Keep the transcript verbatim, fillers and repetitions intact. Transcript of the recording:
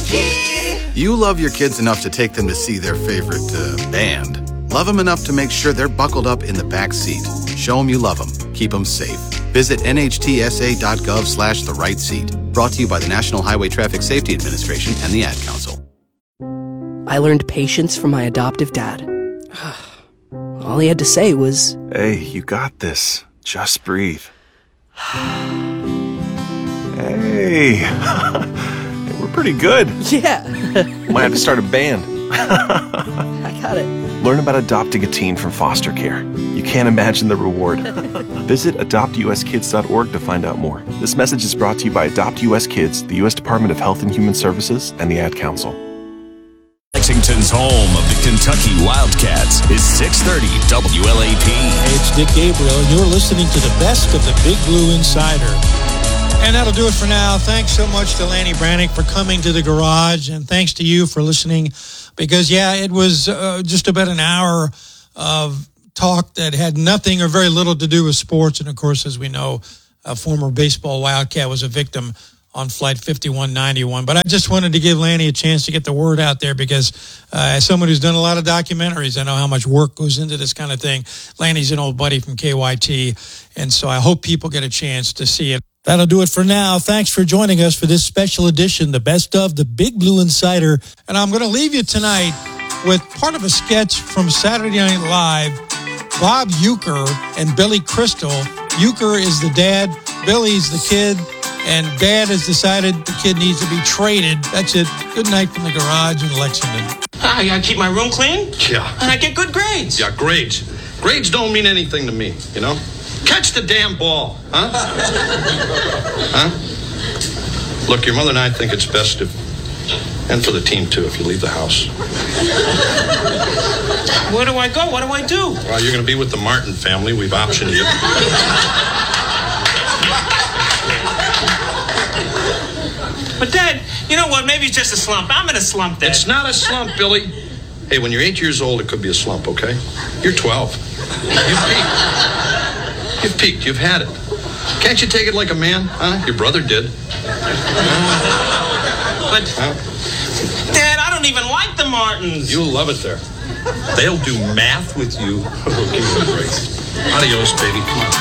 You love your kids enough to take them to see their favorite uh, band. Love them enough to make sure they're buckled up in the back seat. Show them you love them. Keep them safe. Visit nhtsa.gov slash the right seat. Brought to you by the National Highway Traffic Safety Administration and the Ad Council. I learned patience from my adoptive dad. All he had to say was, "Hey, you got this. Just breathe." Hey, we're pretty good. yeah. Might have to start a band. I got it. Learn about adopting a teen from foster care. You can't imagine the reward. Visit adopt u s kids dot org to find out more. This message is brought to you by Adopt U S Kids, the U S Department of Health and Human Services, and the Ad Council. Lexington's home of the Kentucky Wildcats is six thirty W L A P. Hey, it's Dick Gabriel, and you're listening to the best of the Big Blue Insider. And that'll do it for now. Thanks so much to Lanny Brannick for coming to the garage, and thanks to you for listening, because, yeah, it was uh, just about an hour of talk that had nothing or very little to do with sports. And, of course, as we know, a former baseball Wildcat was a victim on Flight fifty-one ninety-one. But I just wanted to give Lanny a chance to get the word out there because uh, as someone who's done a lot of documentaries, I know how much work goes into this kind of thing. Lanny's an old buddy from K Y T, and so I hope people get a chance to see it. That'll do it for now. Thanks for joining us for this special edition, the best of the Big Blue Insider. And I'm going to leave you tonight with part of a sketch from Saturday Night Live. Bob Uecker and Billy Crystal. Uecker is the dad, Billy's the kid, and Dad has decided the kid needs to be traded. That's it. Good night from the garage in Lexington. I gotta keep my room clean. Yeah. And I get good grades. Yeah, grades. Grades don't mean anything to me, you know? Catch the damn ball, huh? Huh? Look, your mother and I think it's best if, and for the team too, if you leave the house. Where do I go? What do I do? Well, you're going to be with the Martin family. We've optioned you. But Dad, you know what? Maybe it's just a slump. I'm in a slump, Dad. It's not a slump, Billy. Hey, when you're eight years old, it could be a slump, okay? You're twelve. You've peaked. You've peaked. You've had it. Can't you take it like a man, huh? Your brother did. But, Huh? Dad, I don't even like the Martins. You'll love it there. They'll do math with you. Adios, baby. Come on.